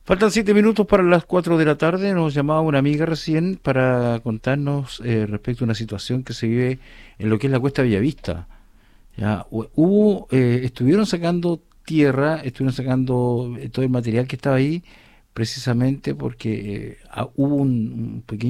Faltan 7 minutos para las 4 de la tarde. Nos llamaba una amiga recién para contarnos respecto a una situación que se vive en lo que es la Cuesta Bellavista. Ya, estuvieron sacando tierra, estuvieron sacando todo el material que estaba ahí, precisamente porque hubo un pequeño